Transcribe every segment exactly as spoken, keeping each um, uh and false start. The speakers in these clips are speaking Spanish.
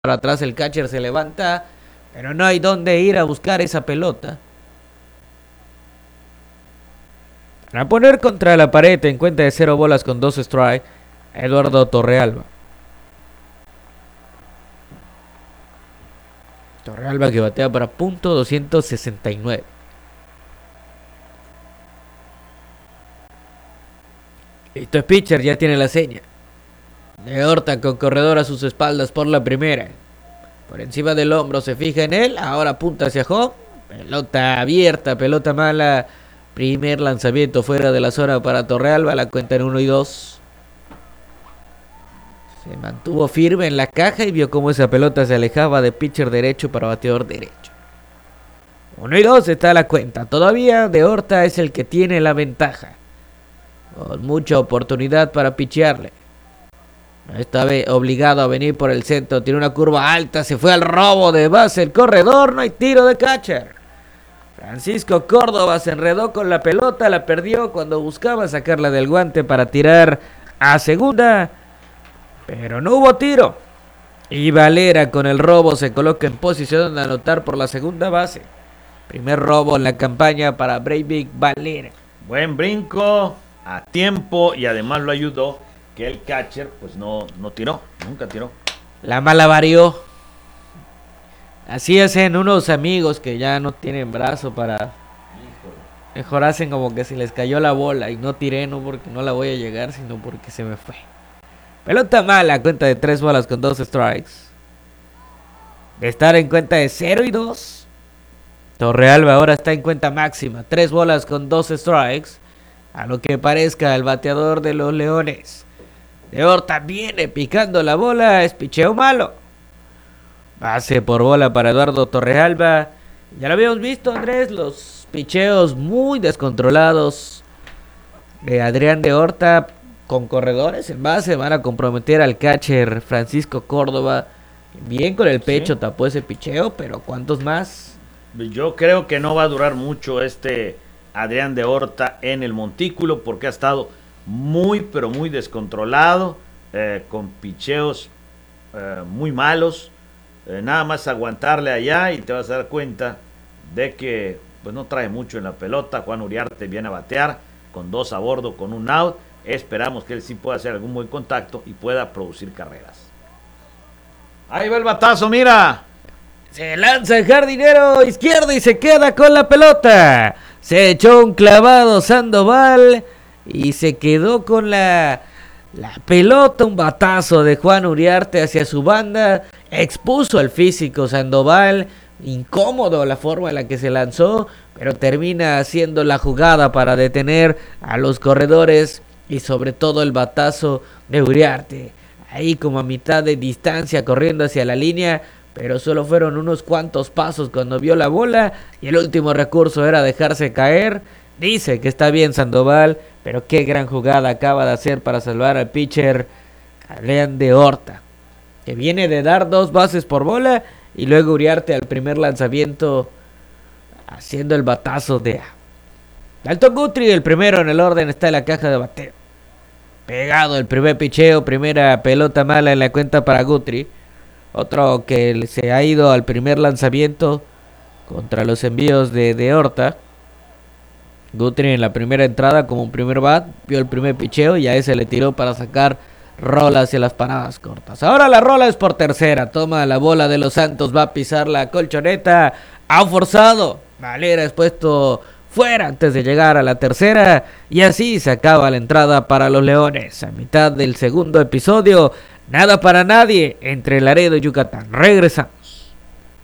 para atrás, el catcher se levanta, pero no hay dónde ir a buscar esa pelota. Para poner contra la pared en cuenta de cero bolas con dos strikes, Eduardo Torrealba. Torrealba que batea para punto doscientos sesenta y nueve. Listo es pitcher, ya tiene la seña. De Horta con corredor a sus espaldas por la primera. Por encima del hombro se fija en él, ahora apunta hacia home. Pelota abierta, pelota mala. Primer lanzamiento fuera de la zona para Torrealba, la cuenta en uno y dos. Se mantuvo firme en la caja y vio cómo esa pelota se alejaba de pitcher derecho para bateador derecho. uno y dos está la cuenta. Todavía De Horta es el que tiene la ventaja. Con mucha oportunidad para pichearle. Esta vez obligado a venir por el centro. Tiene una curva alta. Se fue al robo de base el corredor. No hay tiro de catcher. Francisco Córdoba se enredó con la pelota. La perdió cuando buscaba sacarla del guante para tirar a segunda. Pero no hubo tiro. Y Valera con el robo se coloca en posición de anotar por la segunda base. Primer robo en la campaña para Breivik Valera. Buen brinco a tiempo y además lo ayudó que el catcher pues no, no tiró, nunca tiró. La mala varió. Así hacen unos amigos que ya no tienen brazo para... Mejor hacen como que se les cayó la bola y no tiré, no porque no la voy a llegar, sino porque se me fue. Pelota mala, cuenta de tres bolas con dos strikes. De estar en cuenta de cero y dos. Torrealba ahora está en cuenta máxima, tres bolas con dos strikes. A lo que parezca el bateador de los Leones. De Horta viene picando la bola, es picheo malo. Base por bola para Eduardo Torrealba. Ya lo habíamos visto, Andrés, los picheos muy descontrolados de Adrián De Horta con corredores en base van a comprometer al catcher Francisco Córdoba. Bien con el pecho, sí. Tapó ese picheo, pero ¿cuántos más? Yo creo que no va a durar mucho este Adrián De Horta en el montículo porque ha estado muy pero muy descontrolado, eh, con picheos eh, muy malos. Eh, nada más aguantarle allá y te vas a dar cuenta de que pues no trae mucho en la pelota. Juan Uriarte viene a batear con dos a bordo, con un out. Esperamos que él sí pueda hacer algún buen contacto y pueda producir carreras. Ahí va el batazo, mira. Se lanza el jardinero izquierdo y se queda con la pelota. Se echó un clavado Sandoval y se quedó con la, la pelota. Un batazo de Juan Uriarte hacia su banda. Expuso el físico Sandoval. Incómodo la forma en la que se lanzó, pero termina haciendo la jugada para detener a los corredores y sobre todo el batazo de Uriarte. Ahí como a mitad de distancia corriendo hacia la línea, pero solo fueron unos cuantos pasos cuando vio la bola y el último recurso era dejarse caer. Dice que está bien Sandoval, pero qué gran jugada acaba de hacer para salvar al pitcher Adrián De Horta, que viene de dar dos bases por bola y luego Uriarte al primer lanzamiento haciendo el batazo de Dalton Guthrie. El primero en el orden está en la caja de bateo. Pegado el primer picheo, primera pelota mala en la cuenta para Guthrie. Otro que se ha ido al primer lanzamiento contra los envíos de, de Horta. Guthrie en la primera entrada como un primer bat, vio el primer picheo y a ese le tiró para sacar rola hacia las paradas cortas. Ahora la rola es por tercera, toma la bola de los Santos, va a pisar la colchoneta, ha forzado, Valera es puesto fuera antes de llegar a la tercera y así se acaba la entrada para los Leones. A mitad del segundo episodio, nada para nadie entre Laredo y Yucatán. Regresamos.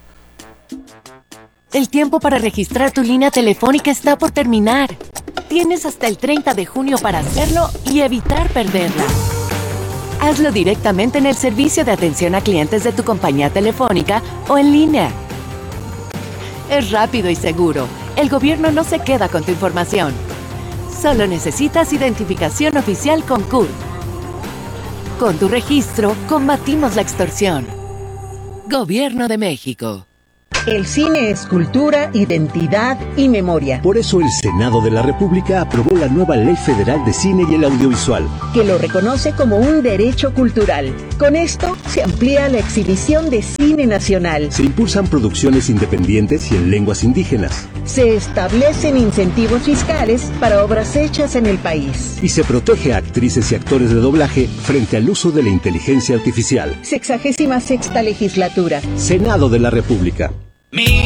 El tiempo para registrar tu línea telefónica está por terminar. Tienes hasta el treinta de junio para hacerlo y evitar perderla. Hazlo directamente en el servicio de atención a clientes de tu compañía telefónica o en línea. Es rápido y seguro. El gobierno no se queda con tu información. Solo necesitas identificación oficial con C U R. Con tu registro, combatimos la extorsión. Gobierno de México. El cine es cultura, identidad y memoria. Por eso el Senado de la República aprobó la nueva Ley Federal de Cine y el Audiovisual, que lo reconoce como un derecho cultural. Con esto se amplía la exhibición de cine nacional. Se impulsan producciones independientes y en lenguas indígenas. Se establecen incentivos fiscales para obras hechas en el país. Y se protege a actrices y actores de doblaje frente al uso de la inteligencia artificial. Sexagésima sexta legislatura. Senado de la República. Mi